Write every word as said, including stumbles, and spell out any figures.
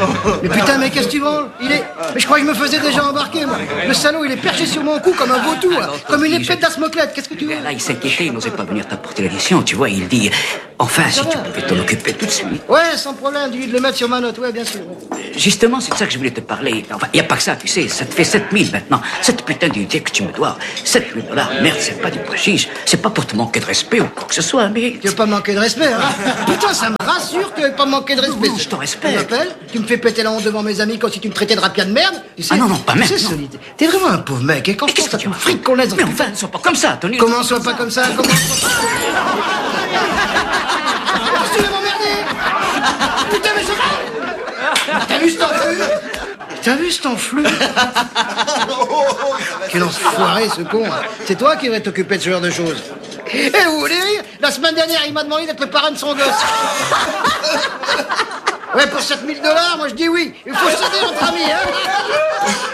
Mais putain, mais qu'est-ce que tu branles? Il est... Mais je crois que je me faisais déjà embarquer, moi. Le salaud, il est perché sur mon cou comme un vautour, là. Comme une épée d'Asmoclès. Qu'est-ce que tu veux? Là, il s'inquiétait, il n'osait pas venir t'apporter l'addition, tu vois. Il dit, enfin, si tu pouvais t'en occuper tout de suite. Ouais, sans problème, dis-lui de le mettre sur ma note, ouais, bien sûr. Justement, c'est de ça que je voulais te parler. Enfin, il n'y a pas que ça, tu sais, ça te fait sept mille maintenant. Cette putain d'unité que tu me dois. sept mille dollars, merde, c'est pas du pois chiche. C'est pas pour te manquer de respect ou quoi que ce soit, mais... Tu veux pas manquer de respect, hein? Putain, ça me rassure que tu veux pas manquer de respect. Non, non, je te respecte. Tu m'appelles, tu me fais péter la honte devant mes amis comme si tu me traitais de rapia de merde. Tu sais, ah non, non, pas tu merde, sais, non. Solide, t'es vraiment un pauvre mec, et quand je pense à tout le fric qu'on laisse dans Mais enfin, ne sois pas comme ça, Tony. Comment soit pas comme ça? Comment soit pas... Tu veux m'emmerder? Putain, mais c'est... T'as vu cet enflure? T'as vu cet enflure? Quel enfoiré, ce con. Hein. C'est toi qui devrais t'occuper de ce genre de choses. Eh, vous voulez rire? La semaine dernière, il m'a demandé d'être le parrain de son gosse. Ouais, pour sept mille dollars, moi je dis oui. Il faut s'aider entre amis, hein.